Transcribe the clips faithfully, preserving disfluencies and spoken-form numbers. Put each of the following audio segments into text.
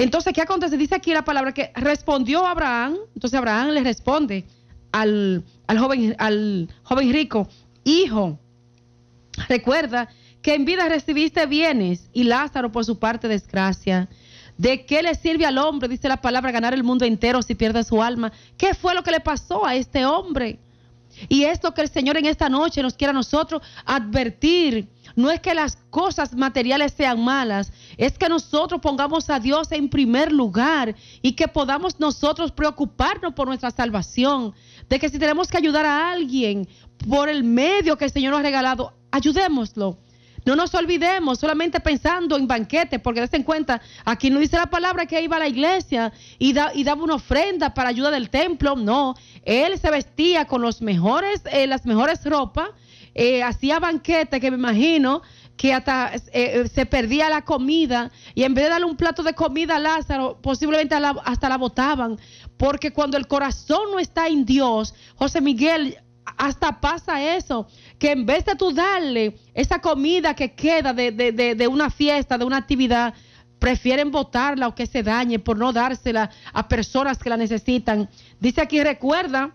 Entonces, ¿qué acontece? Dice aquí la palabra que respondió Abraham. Entonces Abraham le responde al, al, joven, al joven rico: hijo, recuerda que en vida recibiste bienes y Lázaro por su parte desgracia. ¿De qué le sirve al hombre, dice la palabra, ganar el mundo entero si pierde su alma? ¿Qué fue lo que le pasó a este hombre? Y es lo que el Señor en esta noche nos quiere a nosotros advertir. No es que las cosas materiales sean malas, es que nosotros pongamos a Dios en primer lugar y que podamos nosotros preocuparnos por nuestra salvación. De que si tenemos que ayudar a alguien por el medio que el Señor nos ha regalado, ayudémoslo. No nos olvidemos solamente pensando en banquetes, porque des en cuenta, aquí no dice la palabra que iba a la iglesia y, da, y daba una ofrenda para ayuda del templo. No, él se vestía con los mejores, eh, las mejores ropas, eh, hacía banquete, que me imagino que hasta eh, se perdía la comida, y en vez de darle un plato de comida a Lázaro, posiblemente la, hasta la botaban, porque cuando el corazón no está en Dios, José Miguel, hasta pasa eso, que en vez de tú darle esa comida que queda de, de, de, de una fiesta, de una actividad, prefieren botarla o que se dañe por no dársela a personas que la necesitan. Dice aquí, recuerda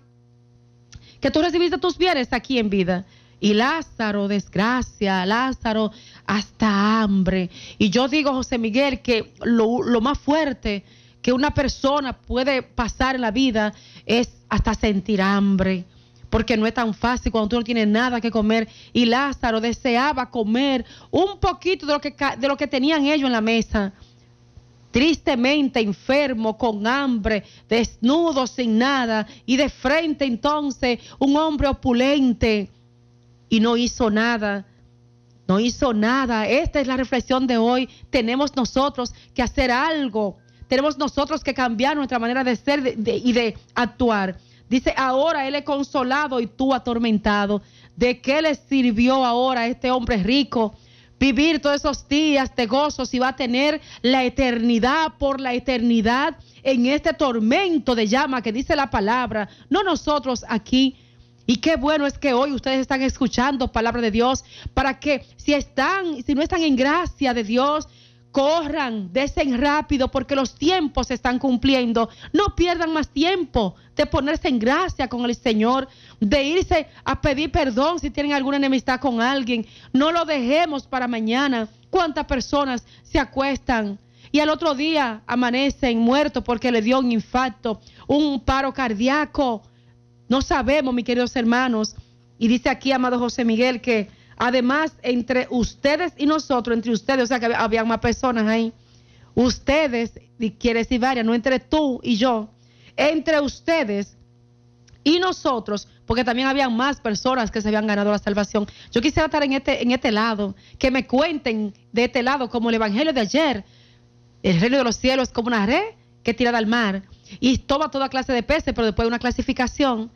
que tú recibiste tus bienes aquí en vida. Y Lázaro, desgracia, Lázaro, hasta hambre. Y yo digo, José Miguel, que lo, lo más fuerte que una persona puede pasar en la vida es hasta sentir hambre. Porque no es tan fácil cuando tú no tienes nada que comer. Y Lázaro deseaba comer un poquito de lo que, de lo que tenían ellos en la mesa. Tristemente enfermo, con hambre, desnudo, sin nada. Y de frente entonces un hombre opulente. Y no hizo nada. No hizo nada. Esta es la reflexión de hoy. Tenemos nosotros que hacer algo. Tenemos nosotros que cambiar nuestra manera de ser de, de, y de actuar. Dice, ahora él es consolado y tú atormentado. ¿De qué le sirvió ahora a este hombre rico vivir todos esos días de gozo si va a tener la eternidad por la eternidad en este tormento de llama que dice la palabra? No nosotros aquí. Y qué bueno es que hoy ustedes están escuchando palabra de Dios para que si están, si no están en gracia de Dios, corran, desen rápido porque los tiempos se están cumpliendo. No pierdan más tiempo de ponerse en gracia con el Señor, de irse a pedir perdón si tienen alguna enemistad con alguien. No lo dejemos para mañana. ¿Cuántas personas se acuestan y al otro día amanecen muertos porque le dio un infarto, un paro cardíaco? No sabemos, mis queridos hermanos. Y dice aquí, amado José Miguel, que además, entre ustedes y nosotros, entre ustedes, o sea que había más personas ahí. Ustedes, y quiere decir varias, no entre tú y yo, entre ustedes y nosotros, porque también había más personas que se habían ganado la salvación. Yo quisiera estar en este, en este lado, que me cuenten de este lado, como el evangelio de ayer. El reino de los cielos es como una red que es tirada al mar y toma toda clase de peces, pero después de una clasificación,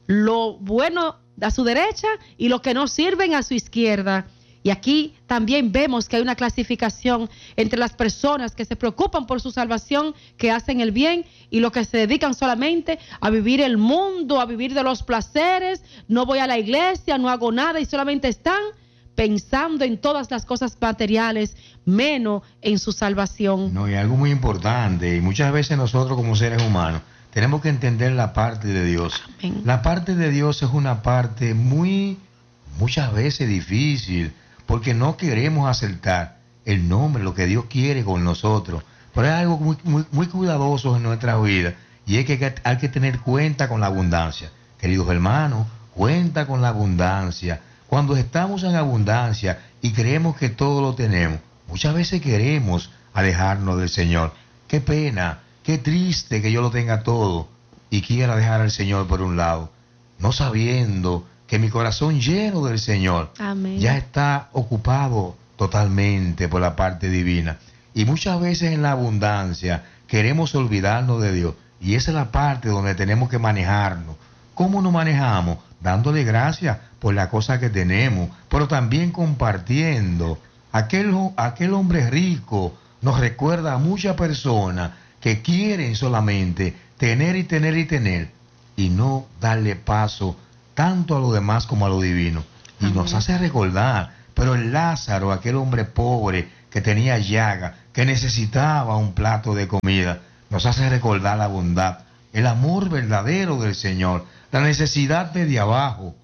lo bueno a su derecha y los que no sirven a su izquierda. Y aquí también vemos que hay una clasificación entre las personas que se preocupan por su salvación, que hacen el bien, y los que se dedican solamente a vivir el mundo, a vivir de los placeres. No voy a la iglesia, no hago nada y solamente están pensando en todas las cosas materiales, menos en su salvación. No, y algo muy importante, y muchas veces nosotros como seres humanos tenemos que entender la parte de Dios. Amén. La parte de Dios es una parte muy, muchas veces difícil, porque no queremos acertar el nombre, lo que Dios quiere con nosotros. Pero es algo muy, muy, muy cuidadoso en nuestra vida, y es que hay que tener cuenta con la abundancia. Queridos hermanos, cuenta con la abundancia. Cuando estamos en abundancia y creemos que todo lo tenemos, muchas veces queremos alejarnos del Señor. Qué pena. Qué triste que yo lo tenga todo y quiera dejar al Señor por un lado, no sabiendo que mi corazón lleno del Señor Amén. Ya está ocupado totalmente por la parte divina. Y muchas veces en la abundancia queremos olvidarnos de Dios, y esa es la parte donde tenemos que manejarnos. ¿Cómo nos manejamos? Dándole gracias por la cosa que tenemos, pero también compartiendo. Aquel, aquel hombre rico nos recuerda a muchas personas que quieren solamente tener y tener y tener y no darle paso tanto a lo demás como a lo divino. Y Amén. Nos hace recordar, pero el Lázaro, aquel hombre pobre que tenía llaga, que necesitaba un plato de comida, nos hace recordar la bondad, el amor verdadero del Señor, la necesidad desde abajo,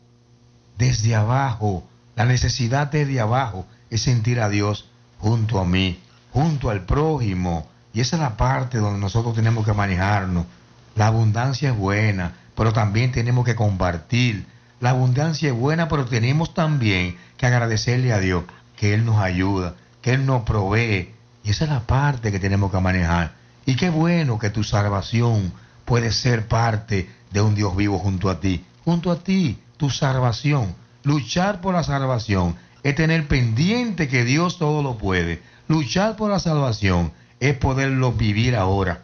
desde abajo, la necesidad desde abajo es sentir a Dios junto a mí, junto al prójimo, y esa es la parte donde nosotros tenemos que manejarnos. La abundancia es buena, pero también tenemos que compartir. La abundancia es buena, pero tenemos también que agradecerle a Dios que Él nos ayuda, que Él nos provee, y esa es la parte que tenemos que manejar. Y qué bueno que tu salvación puede ser parte de un Dios vivo junto a ti, junto a ti, tu salvación. Luchar por la salvación es tener pendiente que Dios todo lo puede. Luchar por la salvación es poderlo vivir ahora,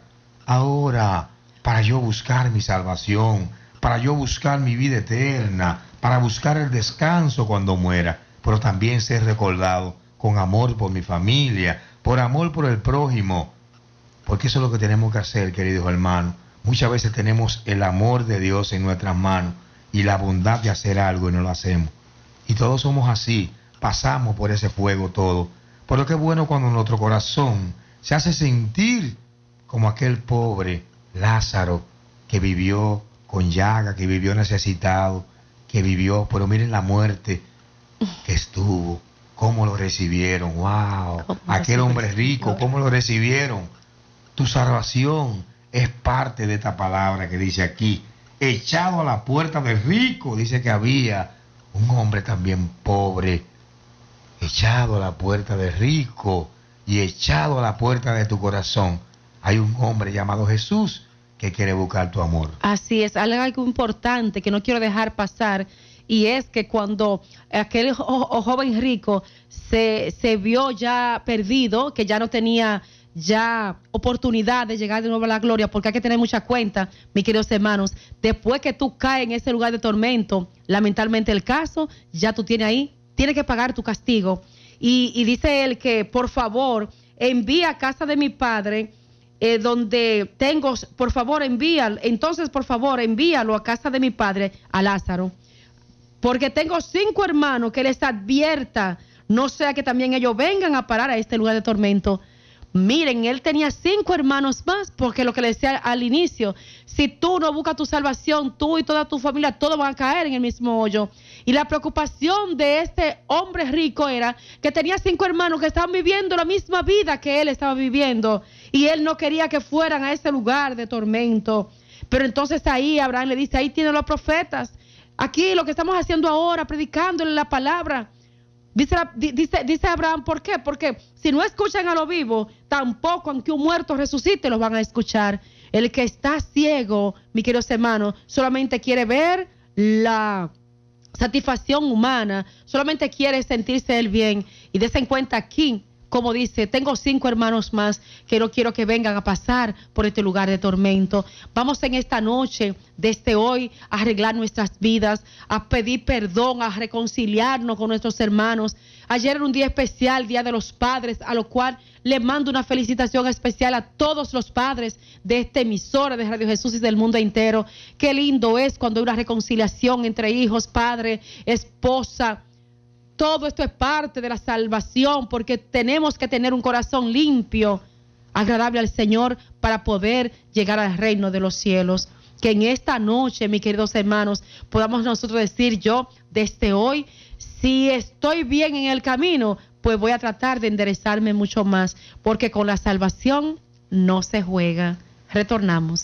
ahora, para yo buscar mi salvación, para yo buscar mi vida eterna, para buscar el descanso cuando muera, pero también ser recordado con amor por mi familia, por amor por el prójimo, porque eso es lo que tenemos que hacer, queridos hermanos. Muchas veces tenemos el amor de Dios en nuestras manos y la bondad de hacer algo y no lo hacemos. Y todos somos así, pasamos por ese fuego todo. Pero qué bueno cuando nuestro corazón se hace sentir como aquel pobre Lázaro que vivió con llaga, que vivió necesitado, que vivió, pero miren la muerte que estuvo, cómo lo recibieron, wow, aquel hombre rico, cómo lo recibieron. Tu salvación es parte de esta palabra que dice aquí, echado a la puerta del rico, dice que había un hombre también pobre, echado a la puerta del rico y echado a la puerta de tu corazón. Hay un hombre llamado Jesús que quiere buscar tu amor. Así es, algo importante que no quiero dejar pasar, y es que cuando aquel jo joven rico se, se vio ya perdido, que ya no tenía ya oportunidad de llegar de nuevo a la gloria, porque hay que tener mucha cuenta, mis queridos hermanos, después que tú caes en ese lugar de tormento, lamentablemente el caso, ya tú tienes ahí, tienes que pagar tu castigo. Y, y dice él que, por favor, envía a casa de mi padre, eh, donde tengo, por favor, envía, entonces, por favor, envíalo a casa de mi padre, a Lázaro, porque tengo cinco hermanos, que les advierta, no sea que también ellos vengan a parar a este lugar de tormento. Miren, él tenía cinco hermanos más, porque lo que le decía al inicio, si tú no buscas tu salvación, tú y toda tu familia, todos van a caer en el mismo hoyo. Y la preocupación de este hombre rico era que tenía cinco hermanos que estaban viviendo la misma vida que él estaba viviendo, y él no quería que fueran a ese lugar de tormento. Pero entonces ahí Abraham le dice, ahí tienen los profetas, aquí lo que estamos haciendo ahora, predicándole la palabra. Dice, dice, dice Abraham, ¿por qué? Porque si no escuchan a los vivos, tampoco aunque un muerto resucite los van a escuchar. El que está ciego, mis queridos hermanos, solamente quiere ver la satisfacción humana, solamente quiere sentirse él bien. Y des en cuenta aquí, como dice, tengo cinco hermanos más que no quiero que vengan a pasar por este lugar de tormento. Vamos en esta noche, desde hoy, a arreglar nuestras vidas, a pedir perdón, a reconciliarnos con nuestros hermanos. Ayer era un día especial, Día de los Padres, a lo cual le mando una felicitación especial a todos los padres de esta emisora de Radio Jesús y del mundo entero. Qué lindo es cuando hay una reconciliación entre hijos, padre, esposa. Todo esto es parte de la salvación, porque tenemos que tener un corazón limpio, agradable al Señor, para poder llegar al reino de los cielos. Que en esta noche, mis queridos hermanos, podamos nosotros decir, yo desde hoy, si estoy bien en el camino, pues voy a tratar de enderezarme mucho más, porque con la salvación no se juega. Retornamos.